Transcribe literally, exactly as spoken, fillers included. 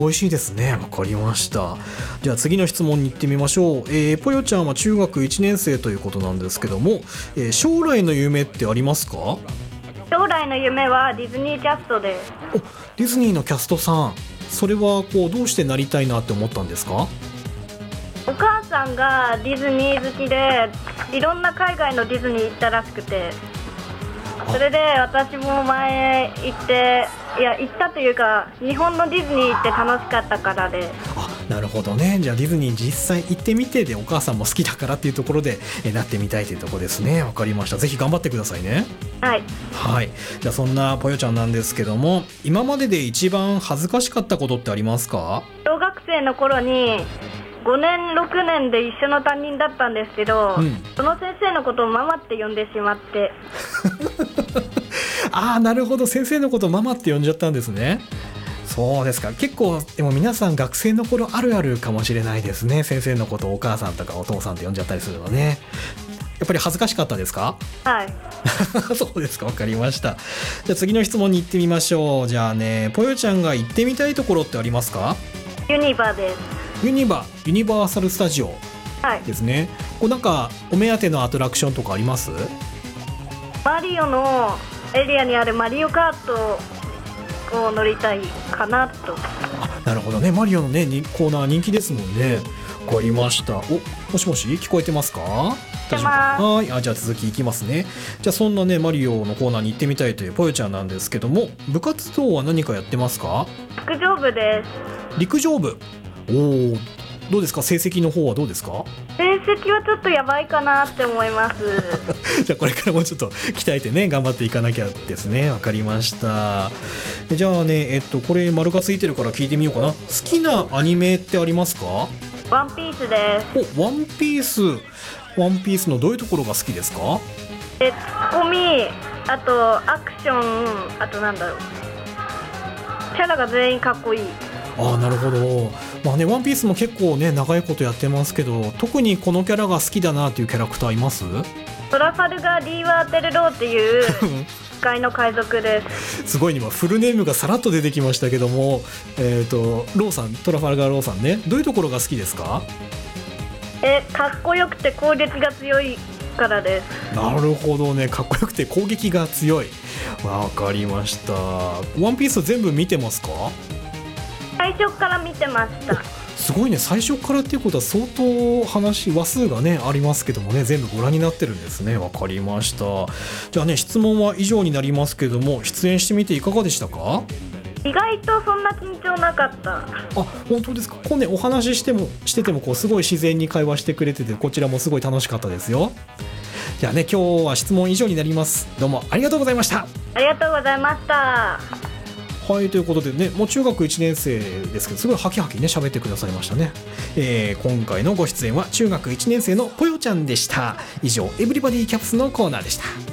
美味しいですね。わかりました。じゃあ次の質問に行ってみましょう。えー、ぽよちゃんは中学いちねん生ということなんですけども、えー、将来の夢ってありますか？ 将来の夢はディズニーキャストです。 お、ディズニーのキャストさん。それはこうどうしてなりたいなって思ったんですか？ お母さんがディズニー好きで、いろんな海外のディズニー行ったらしくて、それで私も前行って、いや行ったというか日本のディズニー行って楽しかったからで。 あ、なるほどね。じゃあディズニー実際行ってみて、でお母さんも好きだからっていうところでえなってみたいというところですね。わかりました。ぜひ頑張ってくださいね。 はい。 はい。じゃあそんなぽよちゃんなんですけども、今までで一番恥ずかしかったことってありますか？ 小学生の頃にごねんろくねんで一緒の担任だったんですけど、うん、その先生のことをママって呼んでしまってああ、なるほど。先生のことをママって呼んじゃったんですね。そうですか。結構でも皆さん学生の頃あるあるかもしれないですね。先生のことをお母さんとかお父さんって呼んじゃったりするのね。やっぱり恥ずかしかったですか？ はいそうですか。わかりました。じゃあ次の質問に行ってみましょう。じゃあね、ぽよちゃんが行ってみたいところってありますか？ ユニバです。 ユニバ、ユニバーサルスタジオですね。 はい、 こうなんかお目当てのアトラクションとかあります？ マリオのエリアにあるマリオカートを乗りたいかなと。 あ、なるほどね。マリオのねコーナー人気ですもんね。わかりました。お、もしもし聞こえてますか？ 大丈夫か？ はい。あ、じゃあ続きいきますね。じゃあそんなねマリオのコーナーに行ってみたいというぽよちゃんなんですけども、部活動は何かやってますか？ 陸上部です。 陸上部。おお、どうですか？成績の方はどうですか？ 成績はちょっとやばいかなって思いますじゃあこれからもうちょっと鍛えてね頑張っていかなきゃですね。わかりました。じゃあね、えっとこれ丸がついてるから聞いてみようかな。好きなアニメってありますか？ ワンピースです。 お、ワンピース。ワンピースのどういうところが好きですか？ え、ツッコミ、あとアクション、あとなんだろう、キャラが全員かっこいい。 ああ、なるほど。まあね、ワンピースも結構ね長いことやってますけど、特にこのキャラが好きだなっていうキャラクターいます？ トラファルガー・ディーワーテルローっていう機械の海賊です。 すごい今フルネームがさらっと出てきましたけども、えーとローさん、トラファルガーローさんね、どういうところが好きですか？ え、かっこよくて攻撃が強いからです。 なるほどね。かっこよくて攻撃が強い。わかりました。ワンピース全部見てますか？ 最初から見てました。 すごいね。最初からっていうことは相当話話数がねありますけどもね、全部ご覧になってるんですね。わかりました。じゃあね、質問は以上になりますけども、出演してみていかがでしたか？ 意外とそんな緊張なかった。あ、 本当ですか？こうね、お話ししてもしててもこうすごい自然に会話してくれてて、こちらもすごい楽しかったですよ。じゃあね、今日は質問以上になります。どうもありがとうございました。 ありがとうございました。 はい、ということでね、もう中学いちねん生ですけど、すごいハキハキね喋ってくださいましたね。えー、今回のご出演は中学いちねん生のぽよちゃんでした。以上、エブリバディキャプスのコーナーでした。